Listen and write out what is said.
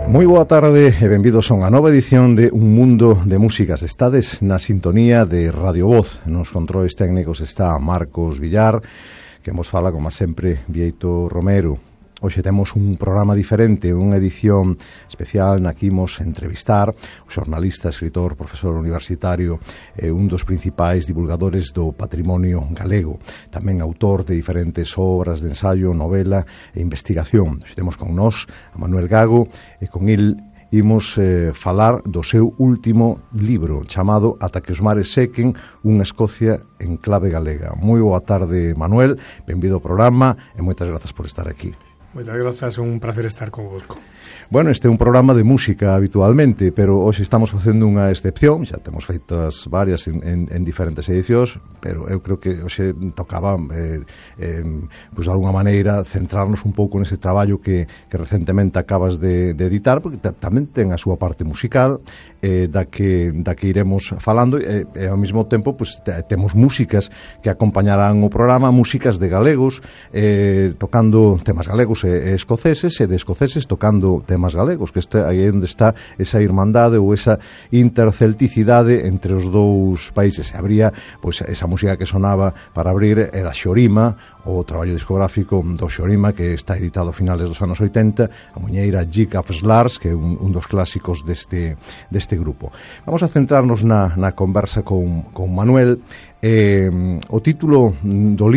Moi boa tarde e benvidos a unha nova edición de Un Mundo de Músicas. Estades na sintonía de Radio Voz. Nos controles técnicos está Marcos Villar, que nos fala, como sempre, Vieito Romero. Hoxe temos un programa diferente, unha edición especial na que imos entrevistar o xornalista, escritor, profesor universitario e un dos principais divulgadores do patrimonio galego, tamén autor de diferentes obras de ensaio, novela e investigación. Hoxe temos con nós a Manuel Gago e con el imos falar do seu último libro chamado Ata que os mares sequen, unha Escocia en clave galega. Moi boa tarde, Manuel, benvido ao programa e moitas grazas por estar aquí. Moitas grazas, un placer estar convosco. Bueno, este é un programa de música habitualmente, pero hoxe estamos facendo unha excepción, xa temos feitas varias en diferentes edicións, pero eu creo que hoxe tocaba pois de alguna maneira centrarnos un pouco nese traballo que recentemente acabas de editar, porque tamén ten a súa parte musical, da que iremos falando, e ao mesmo tempo pues, temos músicas que acompañarán o programa, músicas de galegos tocando temas galegos e escoceses, e de escoceses tocando temas galegos, que aí é onde está esa irmandade ou esa intercelticidade entre os dous países. E habría pois, esa música que sonaba para abrir era Xorima, o traballo discográfico do Xorima, que está editado a finales dos anos 80, a muñeira Jig of Slars, que é un dos clásicos deste grupo. Vamos a centrarnos na conversa con Manuel. O título do